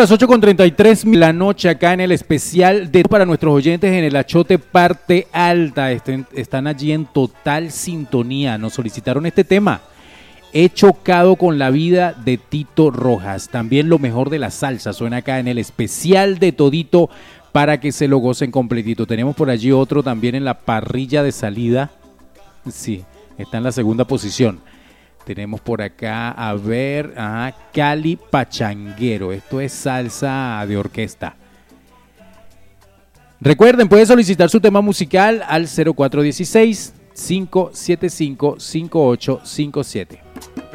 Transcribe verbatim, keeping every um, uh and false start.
Las ocho con treinta y tres de la noche acá en el especial de para nuestros oyentes en el Achote Parte Alta. Estén, están allí en total sintonía. Nos solicitaron este tema. He chocado con la vida de Tito Rojas. También lo mejor de la salsa suena acá en el especial de Todito para que se lo gocen completito. Tenemos por allí otro también en la parrilla de salida. Sí, está en la segunda posición. Tenemos por acá, a ver, ajá, Cali Pachanguero. Esto es salsa de orquesta. Recuerden, pueden solicitar su tema musical al cero cuatro uno seis, cinco siete cinco, cinco ocho cinco siete.